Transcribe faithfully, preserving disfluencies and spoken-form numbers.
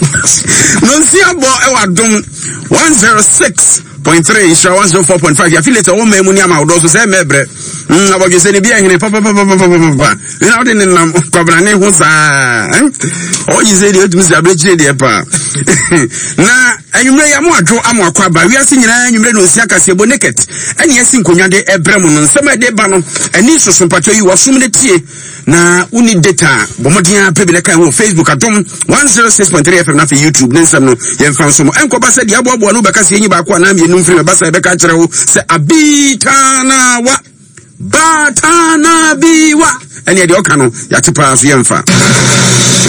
No see abo e wa dom one oh six point three is one oh four point five. Ya feel it o me mu ni ama do so say mebre. Mm aboje se ni bia hene papa papa papa papa. You know den nam kwabra ne ho saa. O yi se de otum se abrechi de pa. Na anwumre ya mo adwo ama akwaba wi ase nyina anwumre no osi akase bo naked. Ene esi nkonwa de ebrem no nsema de ba no ani soso mpato yi wasum ne tie. Na uni data bomodia pebele kan wo Facebook atom one oh six point three F M na fe YouTube ne nsam no ye mfa so mo enko ba se de abo abo no be ka se enyi ba ko na mienu mfiri ba sa be ka kire wo se abitana wa batana biwa ene de oka no ya tepa so ye mfa